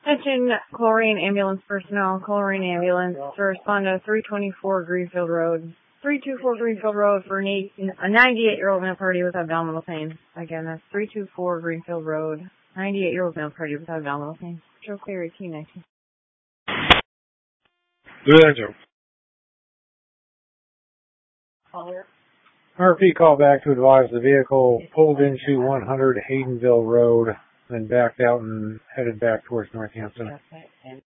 Attention, Coleraine ambulance personnel. Coleraine ambulance to respond to 324 Greenfield Road. 324 Greenfield Road for a 98-year-old male party with abdominal pain. Again, that's 324 Greenfield Road. 98-year-old male party with abdominal pain. Joe Cleary, T19. Good answer. Caller. RP call back to advise the vehicle pulled into 100 Haydenville Road, then backed out and headed back towards Northampton.